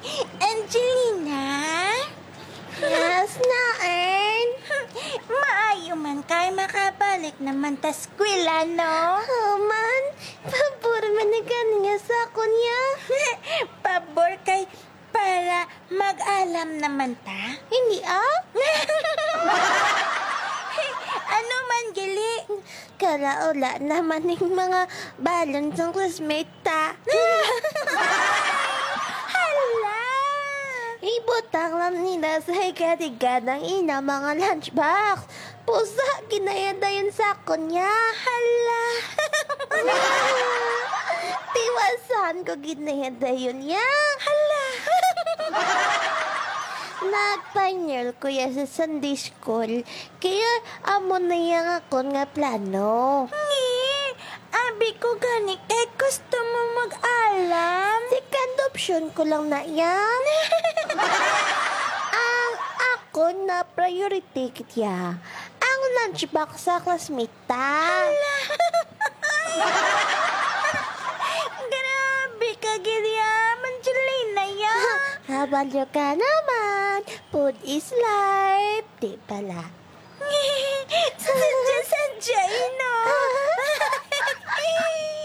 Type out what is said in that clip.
Angelina? Yes, Naern? Maayo man kay makabalik naman ta eskwela, no? Man, pabor man na nga sa kunya. Pabor kay para mag-alam naman ta? Hindi Ano man, gali? Kalaula naman yung mga balon sa classmate ta. Hala! Ibutang lang nila sa higad-higad ng ina mga lunchbox. Pusa, ginayadayan sa kunya. Hala! Tiwasan ko ginayadayon niya. Hala! Nagpanyol ko ya sa Sunday school. Kaya amo na yang ako nga plano. Ni, abi ko gani kay gusto mo mag-alam. Second option ko lang na yan. Ang ako na priority kitya. Ang lunchbox sa classmate ta. Grabe ka, Gilliam. Angelina yan. Habalyo ka naman. Food is life. Di pala. Sadya-sadya, ino.